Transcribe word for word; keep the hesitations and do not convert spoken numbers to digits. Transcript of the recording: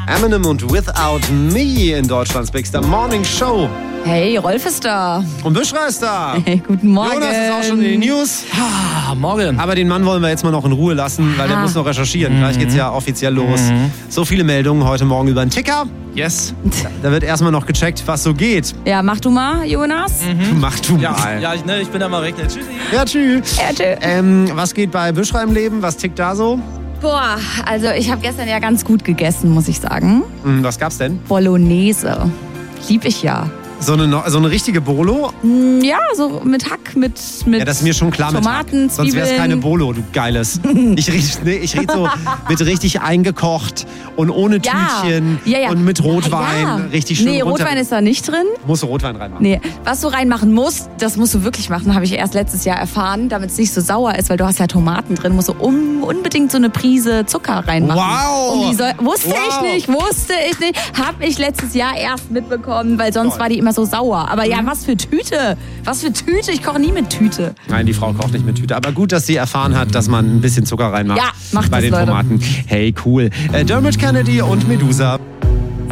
Eminem und Without Me in Deutschlands Big Star Morning Show. Hey, Rolf ist da. Und Büschra ist da. Hey, guten Morgen. Jonas ist auch schon in den News. Ah, morgen. Aber den Mann wollen wir jetzt mal noch in Ruhe lassen, weil der Ah. muss noch recherchieren. Mhm. Gleich geht's ja offiziell los. Mhm. So viele Meldungen heute Morgen über den Ticker. Yes. Da wird erstmal noch gecheckt, was so geht. Ja, mach du mal, Jonas. Mhm. Mach du Ja, mal. ja ich, ne, ich bin da mal weg. Tschüssi. Ja, tschüss. Ja, tschö. Ähm, was geht bei Büschra im Leben? Was tickt da so? Boah, also ich habe gestern ja ganz gut gegessen, muss ich sagen. Hm, was gab's denn? Bolognese. Lieb ich ja. So eine, no- so eine richtige Bolo? Mm, Ja, so mit Hack, mit, mit Ja, das ist mir schon klar Tomaten, mit Hack. Sonst wäre es Zwiebeln. keine Bolo, du Geiles. Ich rede nee, ich red so mit richtig eingekocht und ohne Ja. Tütchen Ja, ja. und mit Rotwein. Ja. Richtig schön Nee, runter. Rotwein ist da nicht drin. Musst du Rotwein reinmachen. Nee, was du reinmachen musst, das musst du wirklich machen, habe ich erst letztes Jahr erfahren, damit es nicht so sauer ist, weil du hast ja Tomaten drin, musst du um, unbedingt so eine Prise Zucker reinmachen. Wow. Um die soll, wusste Wow. ich nicht, wusste ich nicht, habe ich letztes Jahr erst mitbekommen, weil sonst Toll. war die immer so sauer. Aber ja, was für Tüte, was für Tüte, ich koche nie mit Tüte. Nein, die Frau kocht nicht mit Tüte. Aber gut, dass sie erfahren hat, dass man ein bisschen Zucker reinmacht Ja, macht bei das, den Leute. Tomaten. Hey, cool. Äh, Dermot Kennedy und Medusa.